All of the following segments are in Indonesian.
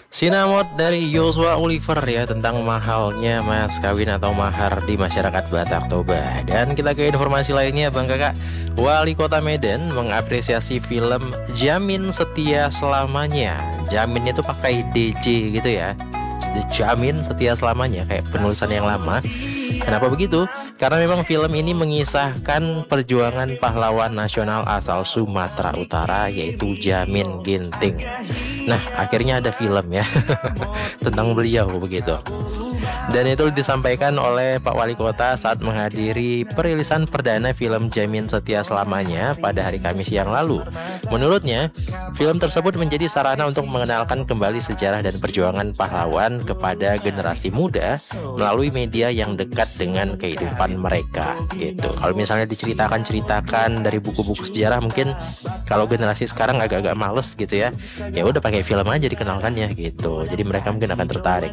Sinamot dari Joshua Oliver ya, tentang mahalnya mas kawin atau mahar di masyarakat Batak Toba. Dan kita ke informasi lainnya Bang Kakak. Wali Kota Medan mengapresiasi film Jamin Setia Selamanya. Jamin itu pakai DJ gitu ya. Jamin setia selamanya, kayak penulisan yang lama. Kenapa begitu? Karena memang film ini mengisahkan perjuangan pahlawan nasional asal Sumatera Utara, yaitu Jamin Ginting. Nah, akhirnya ada film ya tentang beliau begitu. Dan itu disampaikan oleh Pak Wali Kota saat menghadiri perilisan perdana film Jamin Setia Selamanya pada hari Kamis yang lalu. Menurutnya, film tersebut menjadi sarana untuk mengenalkan kembali sejarah dan perjuangan pahlawan kepada generasi muda melalui media yang dekat dengan kehidupan mereka gitu. Kalau misalnya diceritakan dari buku-buku sejarah, mungkin kalau generasi sekarang agak-agak males gitu ya. Ya udah pakai film aja dikenalkannya gitu. Jadi mereka mungkin akan tertarik.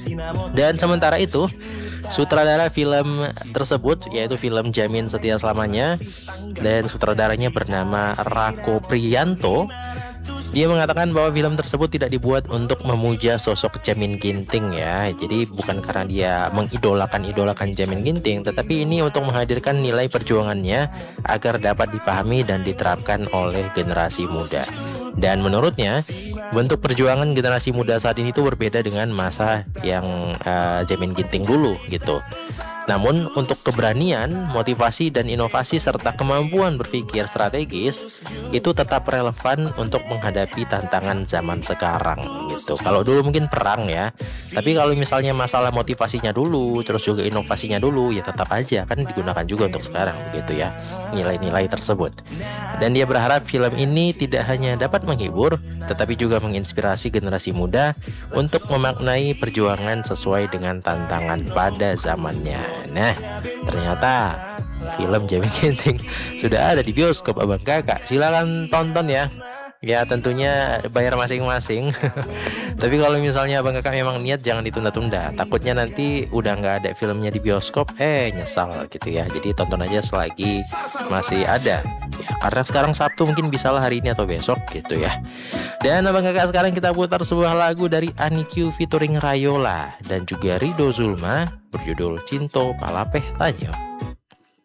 Dan sementara itu, sutradara film tersebut yaitu film Jamin Setia Selamanya, dan sutradaranya bernama Rako Priyanto. Dia mengatakan bahwa film tersebut tidak dibuat untuk memuja sosok Jamin Ginting ya. Jadi bukan karena dia mengidolakan Jamin Ginting, tetapi ini untuk menghadirkan nilai perjuangannya agar dapat dipahami dan diterapkan oleh generasi muda. Dan menurutnya, bentuk perjuangan generasi muda saat ini tuh berbeda dengan masa yang Jamin Ginting dulu gitu. Namun untuk keberanian, motivasi, dan inovasi serta kemampuan berpikir strategis itu tetap relevan untuk menghadapi tantangan zaman sekarang gitu. Kalau dulu mungkin perang ya, tapi kalau misalnya masalah motivasinya dulu, terus juga inovasinya dulu, ya tetap aja kan digunakan juga untuk sekarang begitu ya, nilai-nilai tersebut. Dan dia berharap film ini tidak hanya dapat menghibur, tetapi juga menginspirasi generasi muda untuk memaknai perjuangan sesuai dengan tantangan pada zamannya. Nah, ternyata film Jamin Ginting sudah ada di bioskop Abang Kakak. Silakan tonton ya. Ya tentunya bayar masing-masing. Tapi kalau misalnya Abang Kakak memang niat, jangan ditunda-tunda. Takutnya nanti udah nggak ada filmnya di bioskop, nyesal gitu ya. Jadi tonton aja selagi masih ada. Ya, karena sekarang Sabtu mungkin bisalah hari ini atau besok gitu ya. Dan Abang Kakak, sekarang kita putar sebuah lagu dari Aniq featuring Rayola dan juga Rido Zulma berjudul Cinto Palapeh Tanyo.